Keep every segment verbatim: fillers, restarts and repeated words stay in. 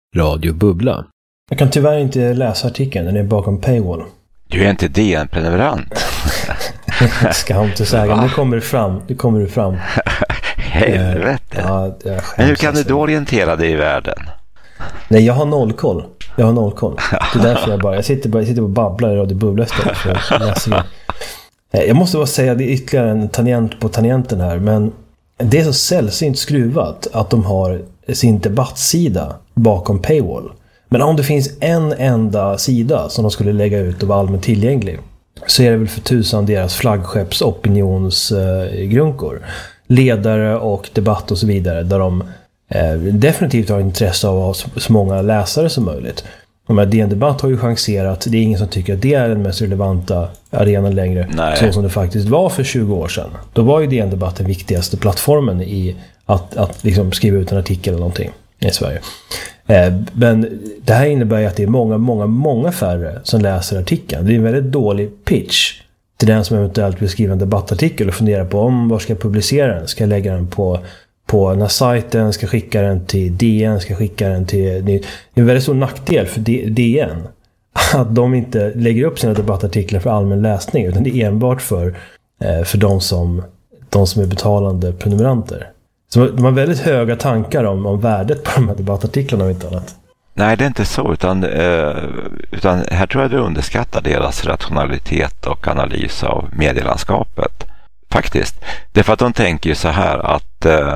Radio Bubbla. Jag kan tyvärr inte läsa artikeln, den är bakom paywall. Du är inte D N-prenumerant. Skam till säga, nu kommer det fram. Det kommer det fram. Helvete. Ja, men hur kan du då orientera dig i världen? Nej, jag har noll koll. Jag har noll koll. Det är därför jag bara, jag sitter bara, jag sitter och babblar i Radio Bubbla istället för att läsa. Jag måste bara säga, det är ytterligare en tangent på tangenten här, men det är så sällsynt skruvat att de har sin debattsida bakom paywall. Men om det finns en enda sida som de skulle lägga ut och vara allmänt tillgänglig, så är det väl för tusan deras flaggskeppsopinionsgrunkor. Eh, ledare och debatt och så vidare, där de eh, definitivt har intresse av att ha så, så många läsare som möjligt. Men D N-debatt har ju chanserat, det är ingen som tycker att det är den mest relevanta arenan längre. Nej. Så som det faktiskt var för tjugo år sedan. Då var ju D N-debatt den viktigaste plattformen i att, att liksom skriva ut en artikel eller någonting i Sverige. Eh, men det här innebär ju att det är många, många, många färre som läser artikeln. Det är en väldigt dålig pitch till den som eventuellt vill skriva en debattartikel och fundera på om var ska jag publicera den. Ska jag lägga den på, på den här sajten, ska jag skicka den till D N, ska jag skicka den till... Det är en väldigt stor nackdel för D N att de inte lägger upp sina debattartiklar för allmän läsning, utan det är enbart för, eh, för de, som, de som är betalande prenumeranter. Så de har väldigt höga tankar om, om värdet på de här debattartiklarna och inte annat. Nej, det är inte så, utan, eh, utan här tror jag du underskattar deras rationalitet och analys av medielandskapet. Faktiskt. Det är för att de tänker ju så här att eh,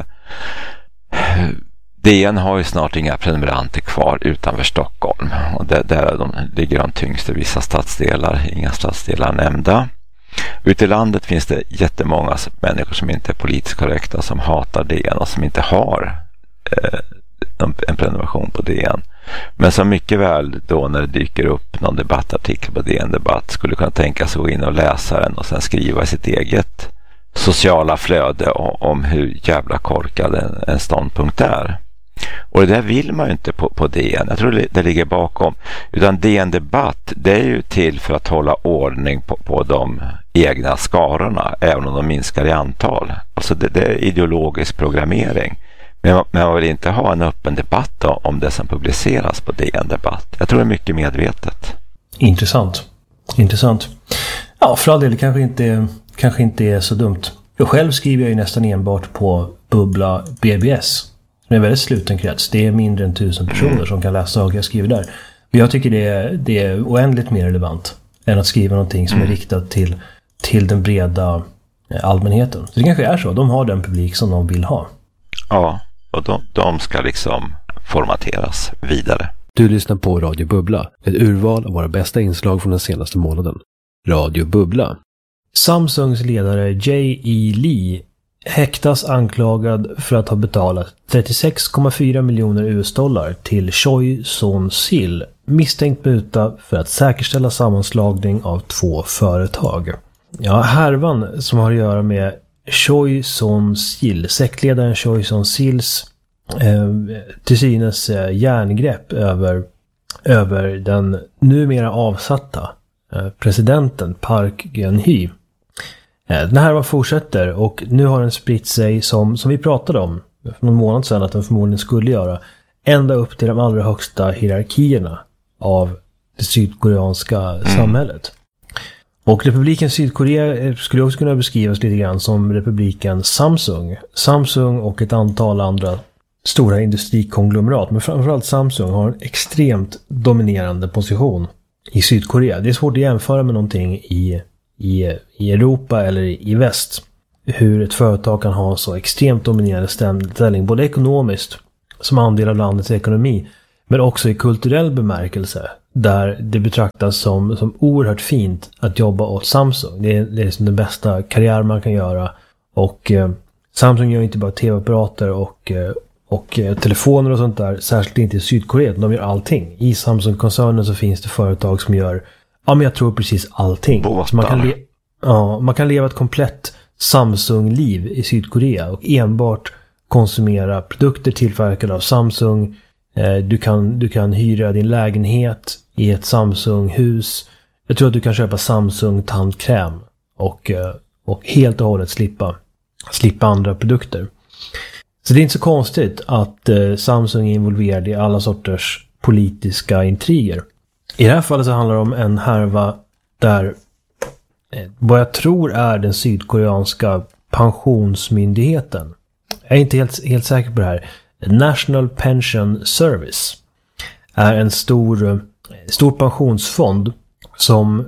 D N har ju snart inga prenumeranter kvar utanför Stockholm. Och där, där de ligger de tyngst i vissa stadsdelar, inga stadsdelar nämnda. Ute i landet finns det jättemånga människor som inte är politiskt korrekta, som hatar D N och som inte har eh, en prenumeration på D N. Men som mycket väl då när det dyker upp någon debattartikel på D N-debatt skulle kunna tänka sig att gå in och läsa den och sen skriva sitt eget sociala flöde om hur jävla korkad en, en ståndpunkt är. Och det där vill man ju inte på, på D N. Jag tror det, det ligger bakom. Utan D N-debatt, det är ju till för att hålla ordning på, på de egna skarorna, även om de minskar i antal. Alltså det, det är ideologisk programmering. Men, men man vill inte ha en öppen debatt då, om det som publiceras på D N-debatt. Jag tror det är mycket medvetet. Intressant. Intressant. Ja, för all del kanske inte, kanske inte är så dumt. Jag själv skriver jag ju nästan enbart på Bubbla B B S. Det är en väldigt sluten krets. Det är mindre än tusen personer mm. som kan läsa och jag skriver där. Men jag tycker det är, det är oändligt mer relevant än att skriva någonting som mm. är riktat till, till den breda allmänheten. Så det kanske är så. De har den publik som de vill ha. Ja, och de, de ska liksom formateras vidare. Du lyssnar på Radio Bubbla, ett urval av våra bästa inslag från den senaste månaden. Radio Bubbla. Samsungs ledare Jay E. Lee häktas anklagad för att ha betalat trettiosex komma fyra miljoner U S-dollar till Choi Soon-sil, misstänkt muta för att säkerställa sammanslagning av två företag. Ja, härvan som har att göra med Choi Soon-sil, sektledaren Choi Soon-sils eh, till synes eh, järngrepp över, över den numera avsatta eh, presidenten Park Geun-hye. Den här var fortsätter och nu har den spritt sig som, som vi pratade om för någon månad sedan att den förmodligen skulle göra, ända upp till de allra högsta hierarkierna av det sydkoreanska mm. samhället. Och republiken Sydkorea skulle också kunna beskrivas lite grann som republiken Samsung. Samsung och ett antal andra stora industrikonglomerat, men framförallt Samsung har en extremt dominerande position i Sydkorea. Det är svårt att jämföra med någonting i I, i Europa eller i väst, hur ett företag kan ha så extremt dominerande ställning både ekonomiskt som andel av landets ekonomi, men också i kulturell bemärkelse där det betraktas som, som oerhört fint att jobba åt Samsung. Det är, det är liksom den bästa karriär man kan göra och eh, Samsung gör inte bara tv-apparater och, eh, och eh, telefoner och sånt där, särskilt inte i Sydkorea, de gör allting. I Samsung-koncernen så finns det företag som gör Ja, men jag tror precis allting. Så man, kan le- ja, man kan leva ett komplett Samsung-liv i Sydkorea och enbart konsumera produkter tillverkade av Samsung. Eh, du, kan, du kan hyra din lägenhet i ett Samsung-hus. Jag tror att du kan köpa Samsung-tandkräm och, eh, och helt och hållet slippa, slippa andra produkter. Så det är inte så konstigt att eh, Samsung är involverad i alla sorters politiska intriger. I det här fallet så handlar det om en härva där eh, vad jag tror är den sydkoreanska pensionsmyndigheten. Jag är inte helt, helt säker på det här. National Pension Service är en stor, stor pensionsfond som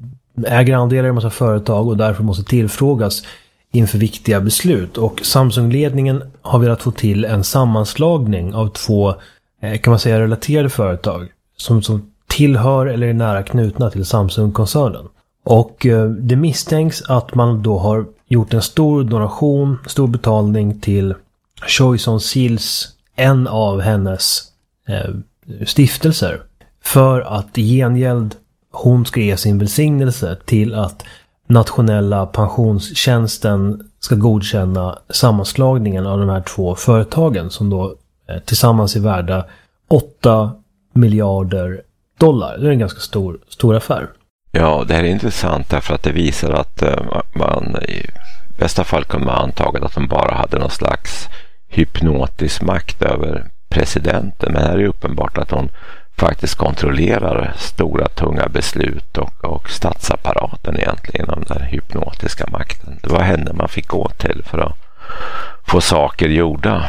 äger andelar i en massa företag och därför måste tillfrågas inför viktiga beslut. Och Samsung-ledningen har velat få till en sammanslagning av två, kan man säga, relaterade företag som, som tillhör eller är nära knutna till Samsung-koncernen. Och det misstänks att man då har gjort en stor donation, stor betalning till Choi Son-sils, en av hennes eh, stiftelser, för att i gengäld hon ska ge sin välsignelse till att nationella pensionstjänsten ska godkänna sammanslagningen av de här två företagen som då eh, tillsammans är värda åtta miljarder dollar. Det är en ganska stor, stor affär. Ja, det här är intressant därför att det visar att uh, man i bästa fall kunde man antaga att de bara hade någon slags hypnotisk makt över presidenten. Men här är det uppenbart att hon faktiskt kontrollerar stora tunga beslut och, och statsapparaten egentligen om den där hypnotiska makten. Det var henne man fick gå till för att få saker gjorda.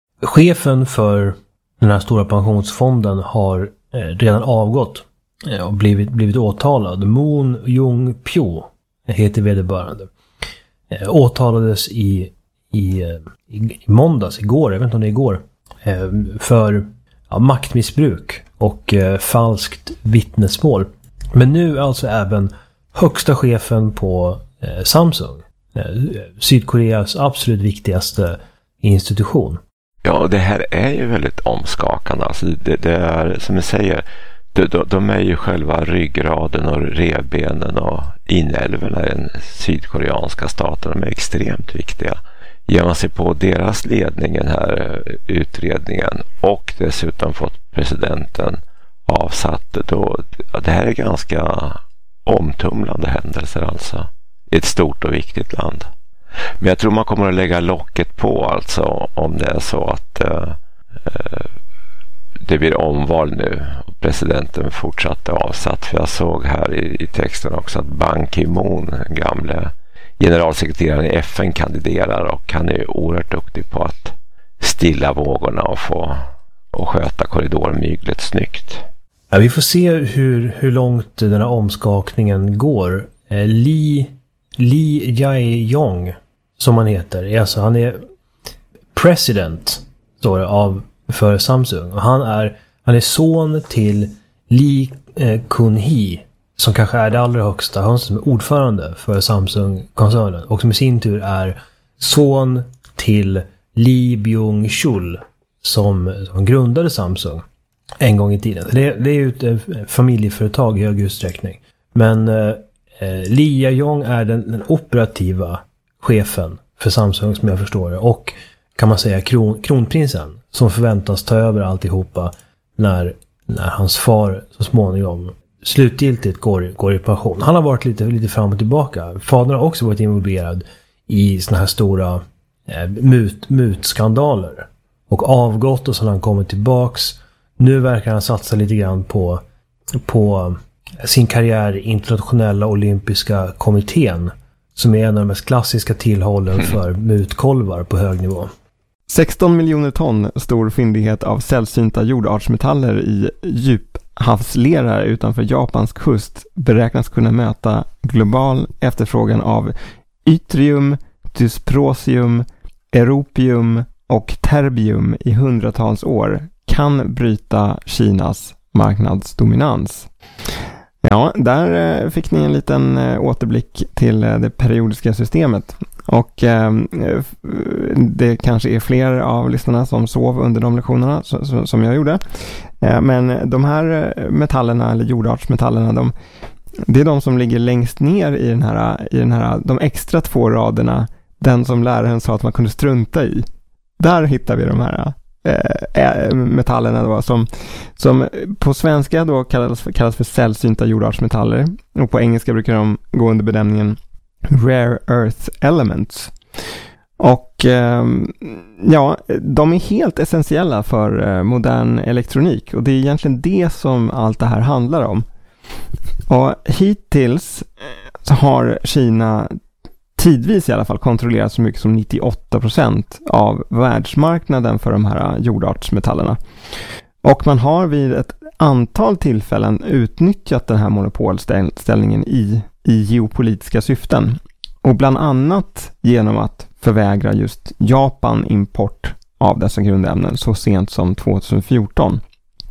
Chefen för den här stora pensionsfonden har eh, redan avgått och blivit, blivit åtalad. Moon Jung-pyo heter vederbörande. Eh, åtalades i, i, i, i måndags, igår, jag vet inte om det är igår, eh, för ja, maktmissbruk och eh, falskt vittnesmål. Men nu är alltså även högsta chefen på eh, Samsung, eh, Sydkoreas absolut viktigaste institution. Ja, det här är ju väldigt omskakande. Alltså det, det är, som jag säger, de, de, de är ju själva ryggraden och revbenen och inälvorna i den sydkoreanska staten. De är extremt viktiga. Ger man sig på deras ledning, den här utredningen, och dessutom fått presidenten avsatt, då, det här är ganska omtumlande händelser alltså i ett stort och viktigt land. Men jag tror man kommer att lägga locket på alltså om det är så att eh, det blir omval nu och presidenten fortsatte avsatt. För jag såg här i, i texten också att Ban Ki-moon, gamle generalsekreteraren i F N, kandiderar och han är oerhört duktig på att stilla vågorna och få och sköta korridormyglet snyggt. Ja, vi får se hur, hur långt den här omskakningen går. Eh, Lee, Lee Jae-yong, som han heter, alltså han är president, står det, av för Samsung. Och han är, han är son till Lee eh, Kun-hee, som kanske är det allra högsta, han som är ordförande för Samsung-koncernen och som i sin tur är son till Lee Byung-chul som, som grundade Samsung en gång i tiden. Det, det är ju ett, ett familjeföretag i hög utsträckning. Men eh, Lee Jae-yong är den, den operativa chefen för Samsung som jag förstår det, och kan man säga kron, kronprinsen som förväntas ta över alltihopa när, när hans far så småningom slutgiltigt går, går i pension. Han har varit lite, lite fram och tillbaka. Fadern har också varit involverad i såna här stora eh, mut, mutskandaler och avgått, och så har han kommit tillbaks. Nu verkar han satsa lite grann på, på sin karriär i internationella olympiska kommittén, som är en av de mest klassiska tillhållen för mutkolvar på hög nivå. sexton miljoner ton stor fyndighet av sällsynta jordartsmetaller i djuphavslera utanför Japans kust beräknas kunna möta global efterfrågan av yttrium, dysprosium, europium och terbium i hundratals år, kan bryta Kinas marknadsdominans. Ja, där fick ni en liten återblick till det periodiska systemet. Och eh, det kanske är fler av lyssnarna som sov under de lektionerna så, så, som jag gjorde. Eh, men de här metallerna, eller jordartsmetallerna, de, det är de som ligger längst ner i den här, i den här, de extra två raderna, den som läraren sa att man kunde strunta i. Där hittar vi de här eh, metallerna då, som, som på svenska då kallas, kallas för sällsynta jordartsmetaller, och på engelska brukar de gå under benämningen Rare Earth Elements. Och eh, ja, de är helt essentiella för eh, modern elektronik. Och det är egentligen det som allt det här handlar om. Och hittills så har Kina tidvis i alla fall kontrollerat så mycket som nittioåtta procent av världsmarknaden för de här jordartsmetallerna. Och man har vid ett antal tillfällen utnyttjat den här monopolställningen i, i geopolitiska syften. Och bland annat genom att förvägra just Japan import av dessa grundämnen så sent som tjugohundrafjorton.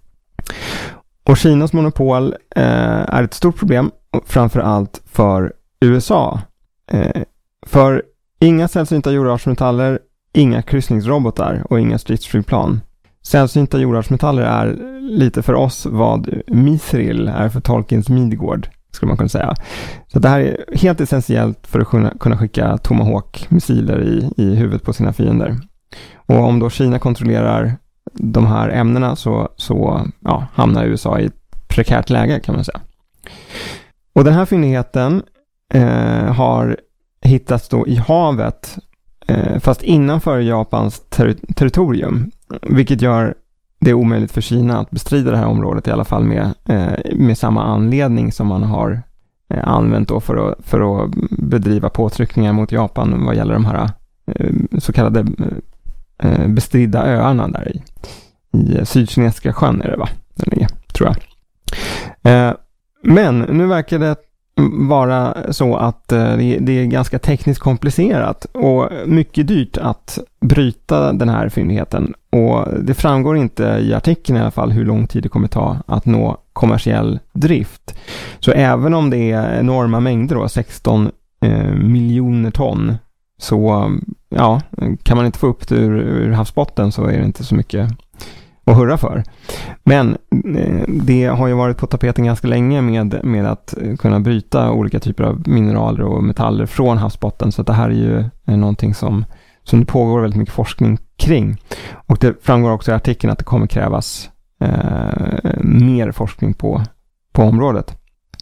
Och Kinas monopol eh, är ett stort problem, framförallt för U S A. Eh, för inga sällsynta jordartsmetaller, inga kryssningsrobotar och inga stridsflygplan. Sällsynta jordartsmetaller är lite för oss vad mithril är för Tolkiens Midgård, skulle man kunna säga. Så det här är helt essentiellt för att kunna, kunna skicka Tomahawk-missiler i, i huvudet på sina fiender. Och om då Kina kontrollerar de här ämnena så, så ja, hamnar U S A i ett prekärt läge, kan man säga. Och den här fyndigheten eh, har hittats då i havet eh, fast innanför Japans ter- territorium, vilket gör det omöjligt för Kina att bestrida det här området, i alla fall med, eh, med samma anledning som man har eh, använt då för, att, för att bedriva påtryckningar mot Japan vad gäller de här eh, så kallade eh, bestridda öarna där i, i Sydkinesiska sjön är det va? Den är, tror jag. Eh, men nu verkar det vara så att eh, det, det är ganska tekniskt komplicerat och mycket dyrt att bryta den här fyndigheten. Och det framgår inte i artikeln i alla fall hur lång tid det kommer ta att nå kommersiell drift. Så även om det är enorma mängder då, sexton eh, miljoner ton, så ja, kan man inte få upp det ur, ur havsbotten så är det inte så mycket att hurra för. Men eh, det har ju varit på tapeten ganska länge med, med att kunna bryta olika typer av mineraler och metaller från havsbotten. Så att det här är ju är någonting som, som det pågår väldigt mycket forskning kring. Och det framgår också i artikeln att det kommer krävas eh, mer forskning på, på området.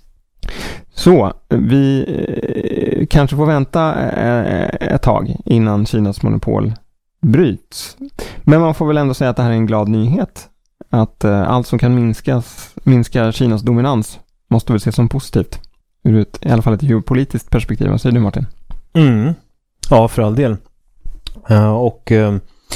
Så vi eh, kanske får vänta eh, ett tag innan Kinas monopol bryts. Men man får väl ändå säga att det här är en glad nyhet. Att eh, allt som kan minskas, minska Kinas dominans måste väl ses som positivt. Ur ett, i alla fall ett geopolitiskt perspektiv. Vad säger du, Martin? Mm. Ja, för all del. Uh, och uh,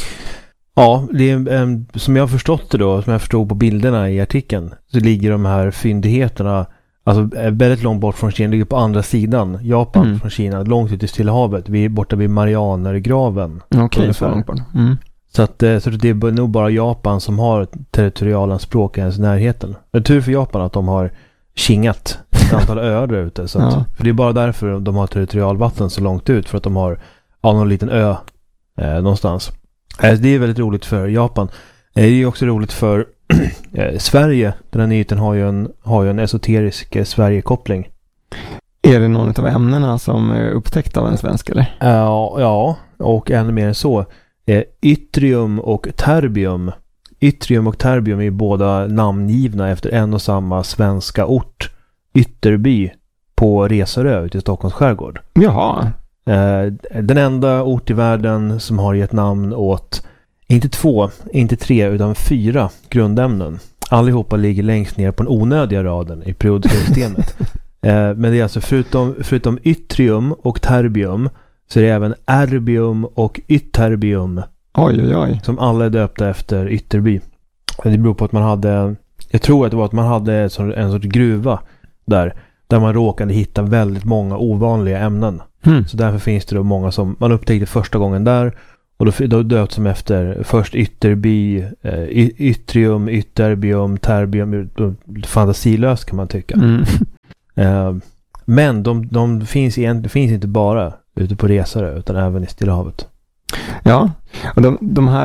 ja, det är, um, som jag har förstått det då, som jag förstod på bilderna i artikeln, så ligger de här fyndigheterna alltså väldigt långt bort från Kina, ligger på andra sidan Japan mm. från Kina, långt ut i Stilla havet. Vi är borta vid Marianergraven. Okej, okay, så långt bort. Mm. Så, att, så att det är nog bara Japan som har territorialanspråk i ens närheten. Det är tur för Japan att de har kingat ett antal öar där ute. Så att, ja. För det är bara därför de har territorialvatten så långt ut, för att de har ja, någon liten ö eh, någonstans. Eh, det är väldigt roligt för Japan. Eh, det är också roligt för eh, Sverige. Den här nyheten har ju en, har ju en esoterisk eh, Sverige-koppling. Är det någon av ämnena som är upptäckt av en svensk eller? Ja, uh, ja, och ännu mer än så. Eh, yttrium och terbium. Yttrium och terbium är båda namngivna efter en och samma svenska ort, Ytterby, på Resorö ute i Stockholms skärgård. Jaha. Eh, den enda ort i världen som har gett namn åt inte två, inte tre, utan fyra grundämnen. Allihopa ligger längst ner på den onödiga raden i periodiska systemet. eh, men det är alltså förutom, förutom yttrium och terbium så är det även erbium och ytterbium. Oj, oj, oj. Som alla är döpta efter Ytterby. Det beror på att man hade, jag tror att det var att man hade en sorts, en sorts gruva där, där man råkade hitta väldigt många ovanliga ämnen. Mm. Så därför finns det då många som man upptäckte första gången där, och då, då döpt som efter först Ytterby, eh, yttrium, ytterbium, terbium, fantasilöst kan man tycka. Mm. Eh, men de, de finns, igen, det finns inte bara ute på Resorö utan även i Stilla havet. Ja, och de, de här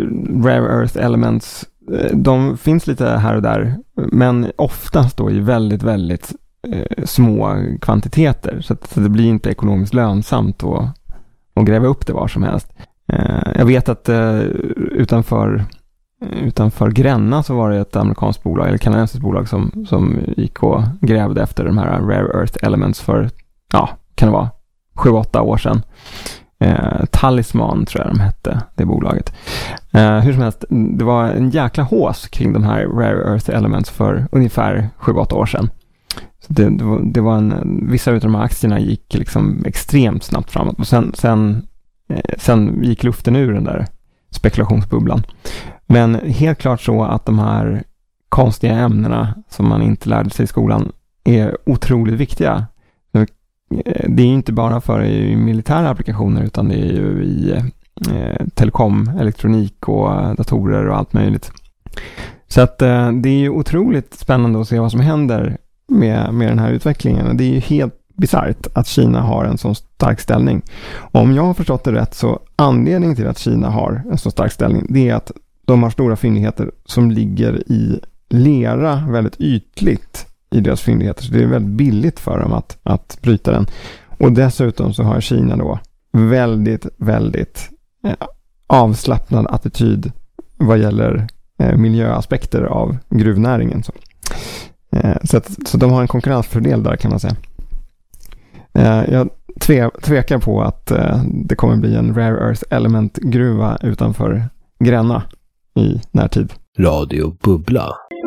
rare earth elements, de finns lite här och där, men oftast då i väldigt, väldigt eh, små kvantiteter, så att så det blir inte ekonomiskt lönsamt att, att gräva upp det var som helst. Eh, jag vet att eh, utanför, utanför Gränna så var det ett amerikanskt bolag, eller kanadensiskt bolag som, som gick och grävde efter de här rare earth elements för, ja, kan det vara sju åtta år sedan. Eh, Talisman tror jag de hette, det bolaget. Eh, hur som helst, det var en jäkla hås kring de här rare earth elements för ungefär sju åtta år sedan. Så det, det, var, det var en, vissa av de här aktierna gick liksom extremt snabbt framåt och sen, sen, eh, sen gick luften ur den där spekulationsbubblan. Men helt klart så att de här konstiga ämnena som man inte lärde sig i skolan är otroligt viktiga. Det är inte bara för i militära applikationer utan det är ju i eh, telekom, elektronik och datorer och allt möjligt. Så att eh, det är ju otroligt spännande att se vad som händer med, med den här utvecklingen. Det är ju helt bisarrt att Kina har en så stark ställning. Om jag har förstått det rätt så anledningen till att Kina har en så stark ställning det är att de har stora fyndigheter som ligger i lera väldigt ytligt i deras fyndigheter. Så det är väldigt billigt för dem att, att bryta den. Och dessutom så har Kina då väldigt, väldigt eh, avslappnad attityd vad gäller eh, miljöaspekter av gruvnäringen. Så, eh, så, att, så de har en konkurrensfördel där kan man säga. Eh, jag tve, tvekar på att eh, det kommer bli en rare earth element gruva utanför Gränna i närtid. Radio Bubbla.